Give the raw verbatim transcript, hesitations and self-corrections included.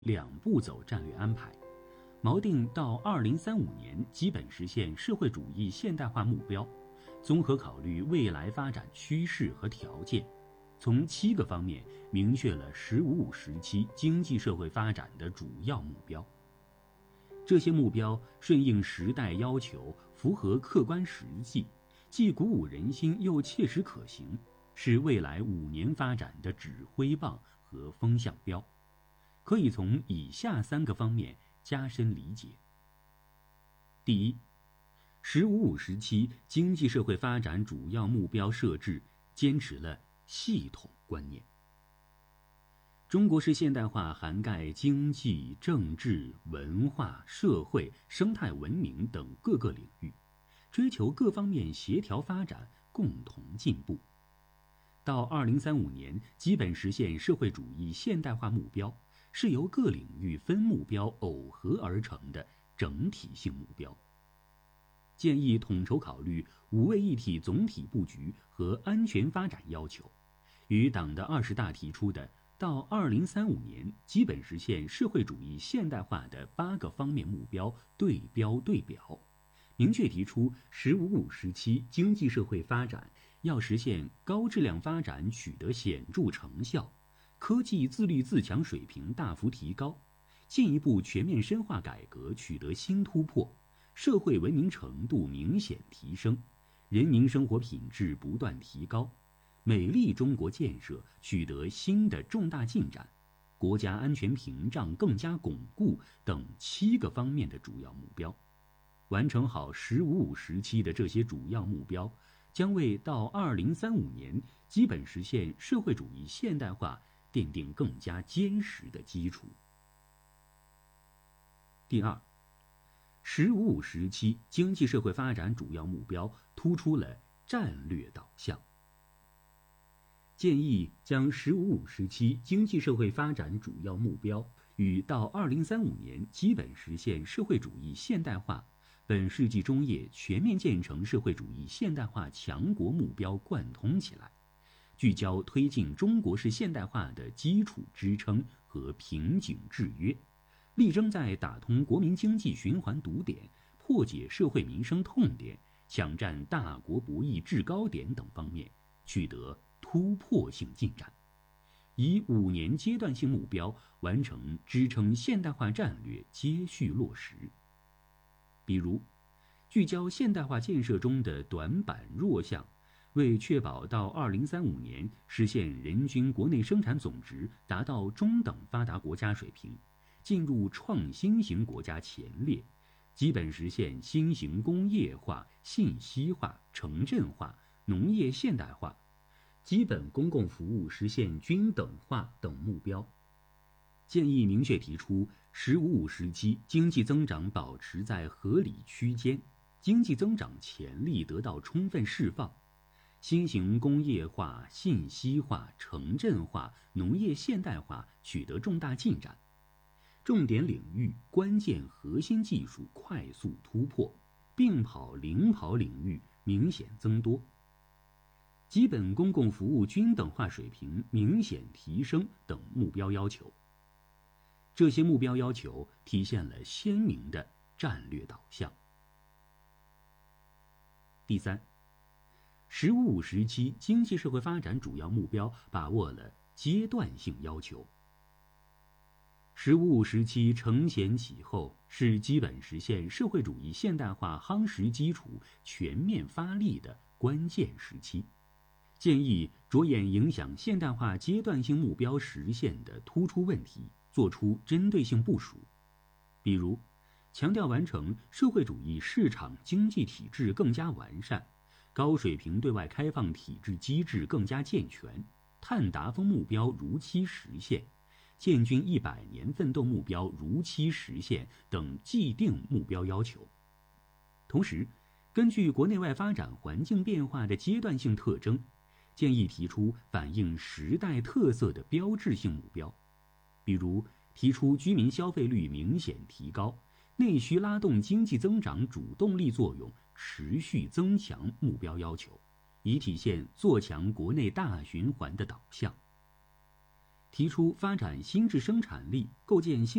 两步走战略安排，锚定到二零三五年基本实现社会主义现代化目标，综合考虑未来发展趋势和条件，从七个方面明确了“十五五”时期经济社会发展的主要目标。这些目标顺应时代要求，符合客观实际，既鼓舞人心又切实可行，是未来五年发展的指挥棒和风向标。可以从以下三个方面加深理解。第一，十五五时期经济社会发展主要目标设置坚持了系统观念。中国式现代化涵盖经济、政治、文化、社会、生态文明等各个领域，追求各方面协调发展，共同进步。到二零三五年基本实现社会主义现代化目标，是由各领域分目标耦合而成的整体性目标。建议统筹考虑五位一体总体布局和安全发展要求，与党的二十大提出的到二零三五年基本实现社会主义现代化的八个方面目标对标对表，明确提出十五五时期经济社会发展要实现高质量发展取得显著成效，科技自立自强水平大幅提高，进一步全面深化改革取得新突破，社会文明程度明显提升，人民生活品质不断提高，美丽中国建设取得新的重大进展，国家安全屏障更加巩固等七个方面的主要目标。完成好十五五时期的这些主要目标，将为到二零三五年基本实现社会主义现代化奠定更加坚实的基础。第二，十五五时期经济社会发展主要目标突出了战略导向。建议将十五五时期经济社会发展主要目标与到二零三五年基本实现社会主义现代化、本世纪中叶全面建成社会主义现代化强国目标贯通起来，聚焦推进中国式现代化的基础支撑和瓶颈制约，力争在打通国民经济循环堵点、破解社会民生痛点、抢占大国博弈制高点等方面取得突破性进展，以五年阶段性目标完成支撑现代化战略接续落实。比如，聚焦现代化建设中的短板弱项，为确保到二零三五年实现人均国内生产总值达到中等发达国家水平，进入创新型国家前列，基本实现新型工业化、信息化、城镇化、农业现代化，基本公共服务实现均等化等目标。建议明确提出十五五时期经济增长保持在合理区间，经济增长潜力得到充分释放，新型工业化、信息化、城镇化、农业现代化取得重大进展，重点领域、关键核心技术快速突破，并跑领跑领域明显增多，基本公共服务均等化水平明显提升等目标要求。这些目标要求体现了鲜明的战略导向。第三，十五五时期经济社会发展主要目标把握了阶段性要求。十五五时期承前启后，是基本实现社会主义现代化夯实基础、全面发力的关键时期。建议着眼影响现代化阶段性目标实现的突出问题，做出针对性部署。比如，强调完成社会主义市场经济体制更加完善，高水平对外开放体制机制更加健全，碳达峰目标如期实现，建军一百年奋斗目标如期实现等既定目标要求。同时，根据国内外发展环境变化的阶段性特征，建议提出反映时代特色的标志性目标，比如提出居民消费率明显提高、内需拉动经济增长主动力作用持续增强目标要求，以体现做强国内大循环的导向。 提出发展新质生产力，构建新